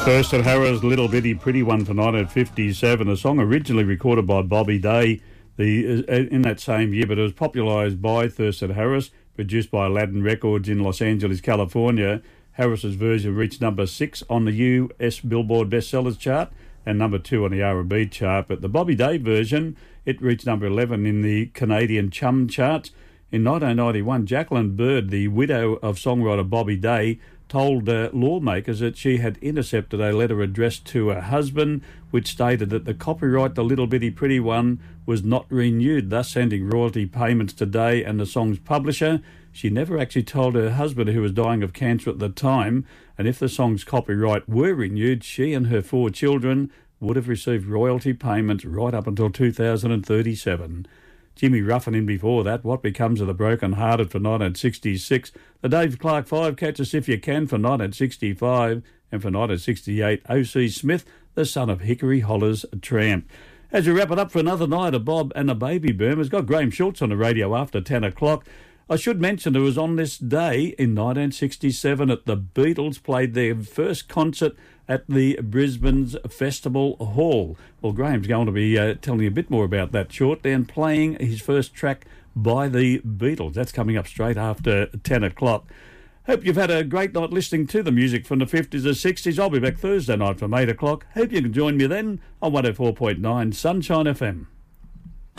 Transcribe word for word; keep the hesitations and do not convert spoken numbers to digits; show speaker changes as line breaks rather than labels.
Thurston Harris, Little Bitty Pretty One for nineteen fifty-seven, a song originally recorded by Bobby Day the uh, in that same year, but it was popularised by Thurston Harris, produced by Aladdin Records in Los Angeles, California. Harris's version reached number six on the U S Billboard Bestsellers chart and number two on the R and B chart, but the Bobby Day version, it reached number eleven in the Canadian Chum charts. In nineteen ninety-one, Jacqueline Bird, the widow of songwriter Bobby Day, told uh, lawmakers that she had intercepted a letter addressed to her husband which stated that the copyright to Little Bitty Pretty One was not renewed, thus sending royalty payments to Day and the song's publisher. She never actually told her husband, who was dying of cancer at the time, and if the song's copyright were renewed, she and her four children would have received royalty payments right up until two thousand thirty-seven. Jimmy Ruffin in before that, What Becomes of the Broken Hearted for nineteen sixty-six. The Dave Clark Five, Catch Us If You Can for nineteen sixty-five. And for nineteen sixty-eight, O C Smith, The Son of Hickory Holler's Tramp. As we wrap it up for another night of Bob and the Baby Boomers, got Graham Schultz on the radio after ten o'clock. I should mention it was on this day in nineteen sixty-seven that the Beatles played their first concert at the Brisbane's Festival Hall. Well, Graham's going to be uh, telling you a bit more about that shortly and playing his first track by the Beatles. That's coming up straight after ten o'clock. Hope you've had a great night listening to the music from the fifties and sixties. I'll be back Thursday night from eight o'clock. Hope you can join me then on one oh four point nine Sunshine F M.